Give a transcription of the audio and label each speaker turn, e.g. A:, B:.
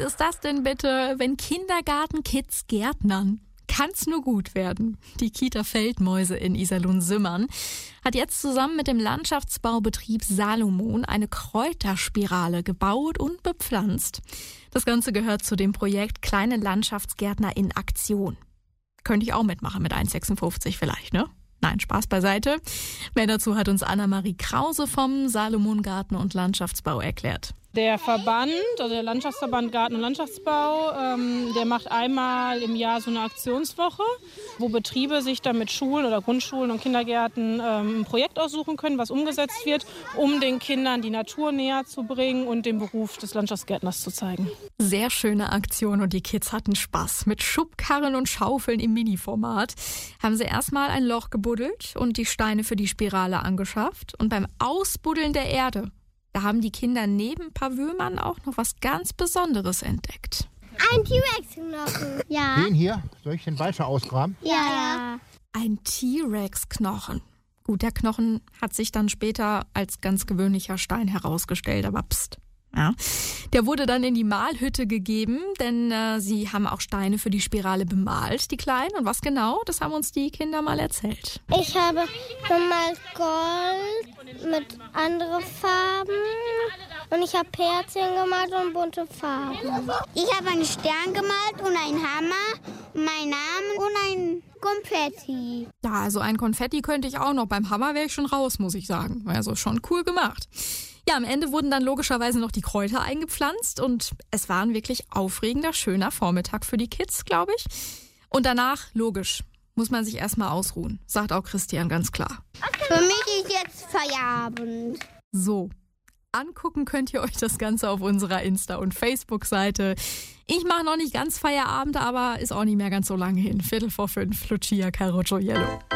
A: ist das denn bitte, wenn Kindergartenkids gärtnern? Kann's nur gut werden. Die Kita Feldmäuse in Iserlohn-Simmern hat jetzt zusammen mit dem Landschaftsbaubetrieb Salomon eine Kräuterspirale gebaut und bepflanzt. Das Ganze gehört zu dem Projekt Kleine Landschaftsgärtner in Aktion. Könnte ich auch mitmachen mit 1,56 vielleicht, ne? Nein, Spaß beiseite. Mehr dazu hat uns Anna-Marie Krause vom Salomon Garten- und Landschaftsbau erklärt.
B: Der Verband, also der Landschaftsverband Garten- und Landschaftsbau, der macht einmal im Jahr so eine Aktionswoche, wo Betriebe sich dann mit Schulen oder Grundschulen und Kindergärten ein Projekt aussuchen können, was umgesetzt wird, um den Kindern die Natur näher zu bringen und den Beruf des Landschaftsgärtners zu zeigen.
A: Sehr schöne Aktion und die Kids hatten Spaß. Mit Schubkarren und Schaufeln im Mini-Format haben sie erstmal ein Loch gebuddelt und die Steine für die Spirale angeschafft. Und beim Ausbuddeln der Erde, da haben die Kinder neben ein paar Würmern auch noch was ganz Besonderes entdeckt.
C: Ein T-Rex-Knochen. Ja.
D: Den hier, soll ich den weiter ausgraben?
C: Ja.
A: Ein T-Rex-Knochen. Gut, der Knochen hat sich dann später als ganz gewöhnlicher Stein herausgestellt, aber pst. Ja. Der wurde dann in die Mahlhütte gegeben, denn sie haben auch Steine für die Spirale bemalt, die Kleinen. Und was genau, das haben uns die Kinder mal erzählt.
C: Ich habe bemalt Gold mit anderen Farben und ich habe Herzchen gemalt und bunte Farben. Ich habe einen Stern gemalt und einen Hammer, meinen Namen und ein Konfetti.
A: Ja, also ein Konfetti könnte ich auch noch. Beim Hammer wäre ich schon raus, muss ich sagen. Also schon cool gemacht. Ja, am Ende wurden dann logischerweise noch die Kräuter eingepflanzt und es war ein wirklich aufregender, schöner Vormittag für die Kids, glaube ich. Und danach, logisch, muss man sich erstmal ausruhen, sagt auch Christian ganz klar.
C: Für mich ist jetzt Feierabend.
A: So, angucken könnt ihr euch das Ganze auf unserer Insta- und Facebook-Seite. Ich mache noch nicht ganz Feierabend, aber ist auch nicht mehr ganz so lange hin. 4:45, Lucia Caroccio Yellow.